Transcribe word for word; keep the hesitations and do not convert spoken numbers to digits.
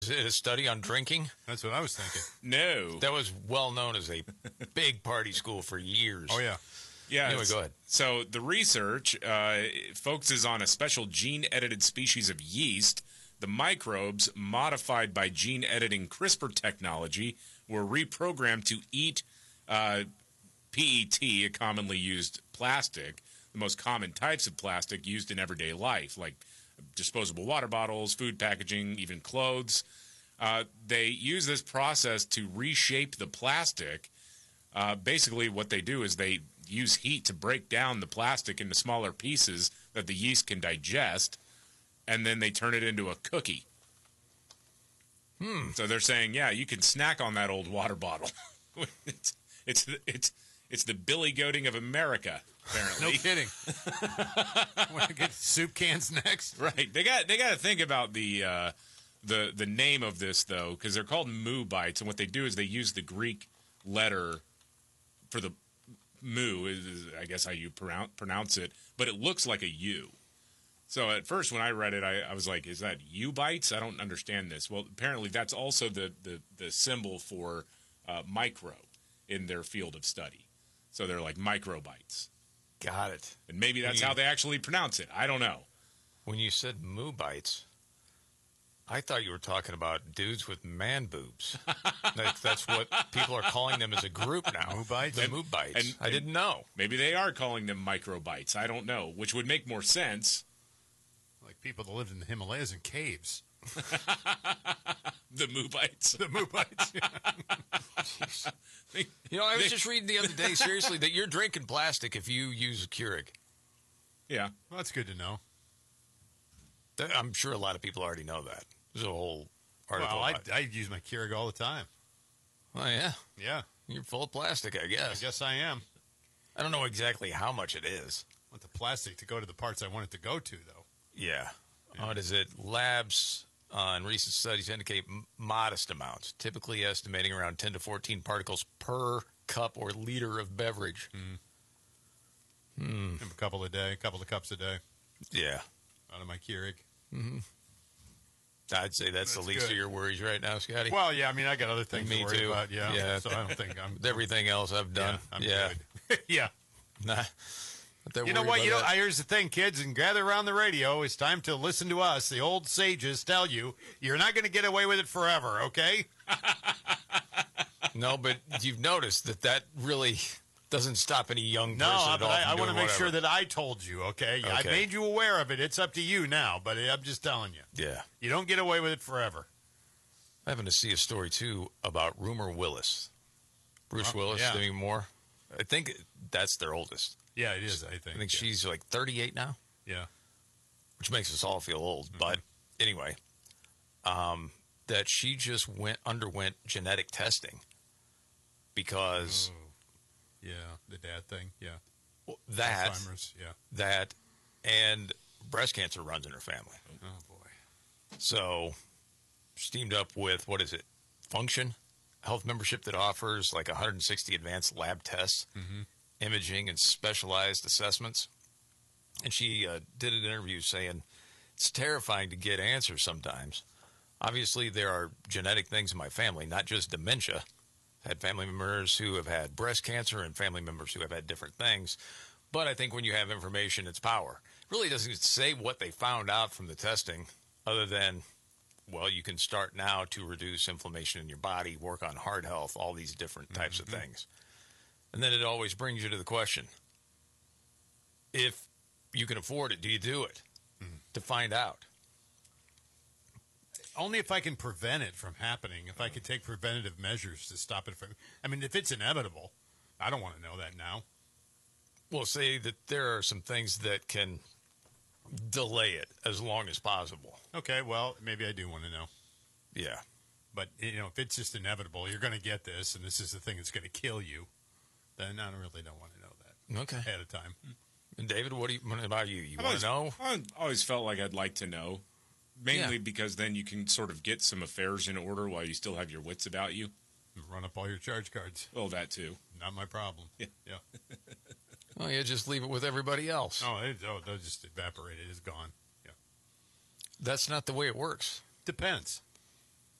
Is it a study on drinking? That's what I was thinking. No. That was well known as a big party school for years. Oh, yeah. Yeah. Anyway, go ahead. So the research uh, focuses on a special gene-edited species of yeast. The microbes, modified by gene-editing CRISPR technology, were reprogrammed to eat uh, P E T, a commonly used plastic, the most common types of plastic used in everyday life, like disposable water bottles, food packaging, even clothes. Uh, they use this process to reshape the plastic. Uh, basically, what they do is they use heat to break down the plastic into smaller pieces that the yeast can digest, and then they turn it into a cookie. Hmm. So they're saying, yeah, you can snack on that old water bottle. it's it's it's it's the Billy Goating of America, apparently. No kidding. Want to get soup cans next? Right. They got they got to think about the uh, the the name of this though, because they're called Moo Bites, and what they do is they use the Greek letter for the Moo, is, is I guess how you pronounce pronounce it, but it looks like a U. So at first when I read it, I, I was like, is that U bites? I don't understand this. Well, apparently that's also the the, the symbol for uh, micro in their field of study. So they're like microbites. Got it. And maybe that's you, how they actually pronounce it. I don't know. When you said moo bites, I thought you were talking about dudes with man boobs. Like, that's what people are calling them as a group now. Moo bites? The And- moo bites. and- I didn't know. Maybe they are calling them microbites. I don't know, which would make more sense. Like people that lived in the Himalayas and caves. The Moo Bites. The moo bites. You know, I was just reading the other day, seriously, that you're drinking plastic if you use a Keurig. Yeah. Well, that's good to know. That- I'm sure a lot of people already know that. There's a whole article Well, I, about it. I use my Keurig all the time. Oh, yeah. Yeah, You're full of plastic, I I guess. guess I am. I don't know exactly how much it is. I want the plastic to go to the parts I want it to go to, though. Yeah. What is it? Labs uh, and recent studies indicate m- modest amounts, typically estimating around ten to fourteen particles per cup or liter of beverage. Hmm. A couple a day, a couple of cups a day Yeah. out of my Keurig. I'd say that's, the That's least good. of your worries right now, Scotty. Well, yeah, I mean, I got other things Me to worry too. about. Yeah, Yeah. so I don't think I'm. With everything else I've done. Yeah, I'm yeah. good. yeah. Nah. Not that You know worried what? about You know, that. I, here's the thing, kids, and gather around the radio. It's time to listen to us. The old sages tell you you're not going to get away with it forever. Okay? No, but you've noticed that that really doesn't stop any young person No, at but all I, from I want to doing make whatever. sure that I told you. Okay? I Okay. made you aware of it. It's up to you now, but I'm just telling you, Yeah. you don't get away with it forever. I happened to see a story, too, about Rumor Willis. Bruce Oh, Willis, yeah. Demi Moore. I think that's their oldest. Yeah, it is. I think. I think yeah. she's like thirty-eight now, Yeah. which makes us all feel old. Mm-hmm. But anyway, um, that she just went underwent genetic testing because Oh, yeah, the dad thing. Yeah. that, Alzheimer's. Yeah. that, and breast cancer runs in her family. Oh boy. So she's teamed up with, what is it, Function Health membership that offers like one hundred sixty advanced lab tests, Mhm. imaging, and specialized assessments. And she uh, did an interview saying it's terrifying to get answers sometimes. Obviously, there are genetic things in my family, not just dementia. I've had family members who have had breast cancer and family members who have had different things. But I think when you have information, it's power. It really doesn't say what they found out from the testing other than, well, you can start now to reduce inflammation in your body, work on heart health, all these different types Mm-hmm. of things. And then it always brings you to the question, if you can afford it, do you do it? Mm-hmm. To find out. Only if I can prevent it from happening. If I can take preventative measures to stop it from. I mean, if it's inevitable, I don't want to know that now. We'll say that there are some things that can delay it as long as possible. Okay, well, maybe I do want to know. Yeah. But, you know, if it's just inevitable, you're going to get this, and this is the thing that's going to kill you, then I really don't want to know that Okay. ahead of time. And David, what, do you, what about you? You I've want always, to know? I always felt like I'd like to know, mainly Yeah. because then you can sort of get some affairs in order while you still have your wits about you. Run up all your charge cards. Well, that too. Not my problem. Yeah. Yeah. Oh, yeah, just leave it with everybody else. Oh, it, oh, they'll just evaporate. It is gone. Yeah. That's not the way it works. Depends.